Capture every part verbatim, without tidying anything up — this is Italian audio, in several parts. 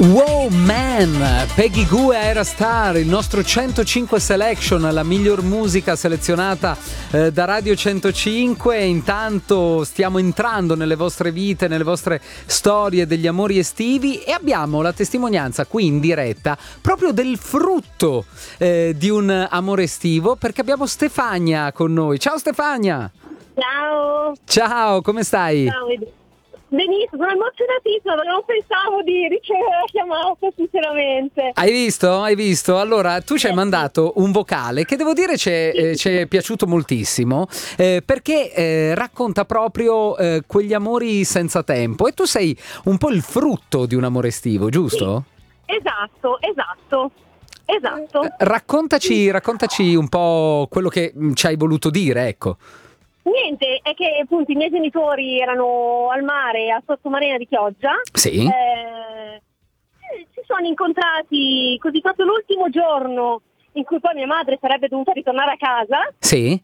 Wow Man, Peggy Gou e Aerostar, il nostro centocinque Selection, la miglior musica selezionata eh, da Radio centocinque. Intanto stiamo entrando nelle vostre vite, nelle vostre storie degli amori estivi, e abbiamo la testimonianza qui in diretta proprio del frutto eh, di un amore estivo, perché abbiamo Stefania con noi. Ciao Stefania! Ciao! Ciao, come stai? Ciao. Benissimo, sono emozionatissima perché non pensavo di ricevere la chiamata, sinceramente. Hai visto? Hai visto? Allora, tu ci hai mandato un vocale che devo dire ci è, eh, ci è piaciuto moltissimo, eh, perché eh, racconta proprio eh, quegli amori senza tempo, e tu sei un po' il frutto di un amore estivo, giusto? Sì, esatto, esatto. Esatto. Eh, raccontaci, raccontaci un po' quello che mh, ci hai voluto dire, ecco. Niente, è che appunto i miei genitori erano al mare, a Sottomarina di Chioggia. Sì. Eh, si sono incontrati così proprio l'ultimo giorno in cui poi mia madre sarebbe dovuta ritornare a casa. Sì.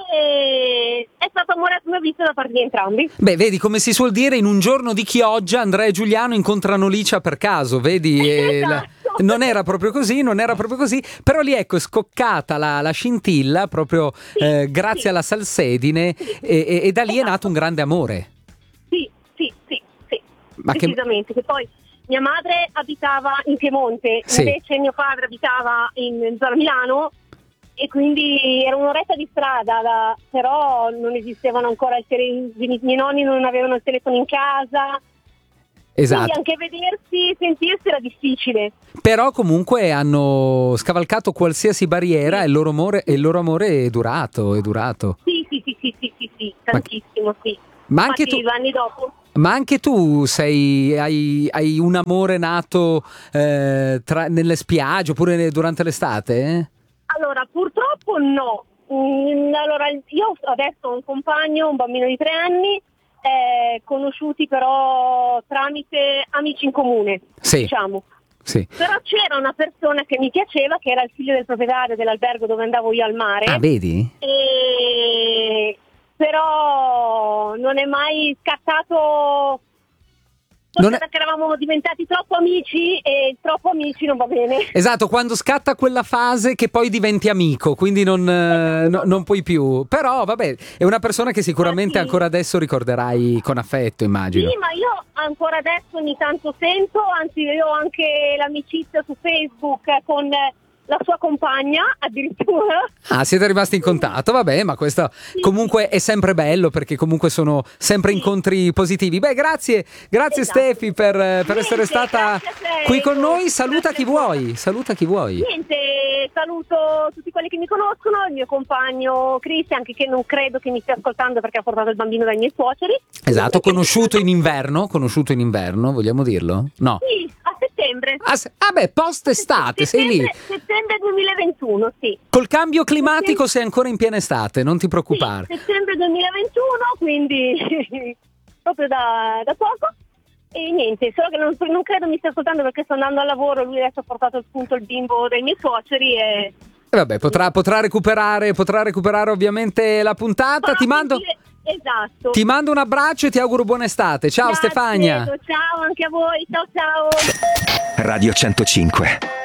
E è stato amore a prima vista da parte di entrambi. Beh, vedi, come si suol dire, in un giorno di Chioggia Andrea e Giuliano incontrano Licia per caso, vedi? E la... Non era proprio così, non era proprio così, però lì ecco è scoccata la, la scintilla proprio sì, eh, grazie sì. alla salsedine, sì. e, e, e da lì esatto. È nato un grande amore. Sì, sì, sì, sì. Ma decisamente, che... che poi mia madre abitava in Piemonte, sì. Invece mio padre abitava in zona Milano, e quindi era un'oretta di strada, da... però non esistevano ancora il tele... i miei nonni non avevano il telefono in casa. Esatto. Quindi anche vedersi, sentirsi era difficile. Però comunque hanno scavalcato qualsiasi barriera, sì. e, il loro amore, e il loro amore è durato, è durato. Sì, sì, sì, sì, sì, sì, sì tantissimo, sì. Ma anche tu, anni dopo. Ma anche tu sei, hai, hai un amore nato eh, tra, nelle spiagge oppure durante l'estate? Eh? Allora, purtroppo no. Mm, allora, io adesso ho un compagno, un bambino di tre anni, Eh, conosciuti però tramite amici in comune, sì. diciamo. Sì. Però c'era una persona che mi piaceva, che era il figlio del proprietario dell'albergo dove andavo io al mare. Ah, vedi? E... però non è mai scattato. Forse non è... perché eravamo diventati troppo amici, e troppo amici non va bene. Esatto, quando scatta quella fase che poi diventi amico, quindi non, eh, no, non puoi più. Però vabbè, è una persona che sicuramente ah, sì. ancora adesso ricorderai con affetto, immagino. Sì, ma io ancora adesso ogni tanto sento, anzi io ho anche l'amicizia su Facebook con la sua compagna addirittura. Ah, siete rimasti in contatto, vabbè, ma questo sì. Comunque è sempre bello, perché comunque sono sempre sì. incontri positivi. Beh, grazie, grazie esatto. Stefi per, per Niente, essere stata qui con noi. Saluta chi vuoi, saluta chi vuoi. Niente, saluto tutti quelli che mi conoscono, il mio compagno Cristian, anche che non credo che mi stia ascoltando perché ha portato il bambino dai miei suoceri. Esatto, conosciuto in inverno, conosciuto in inverno, vogliamo dirlo? No. Sì, a settembre. Ah, se- ah beh, post estate, sei lì. Settembre duemilaventuno, sì. Col cambio climatico sei ancora in piena estate, non ti preoccupare. Sì, settembre duemilaventuno, quindi proprio da, da poco. E niente, solo che non, non credo mi stia ascoltando perché sto andando al lavoro, lui adesso ha portato appunto il bimbo dai miei suoceri e... E vabbè, potrà, potrà recuperare, potrà recuperare ovviamente la puntata. Ti mando, esatto. ti mando un abbraccio e ti auguro buona estate. Ciao. Grazie, Stefania. Ciao anche a voi, ciao ciao. Radio centocinque.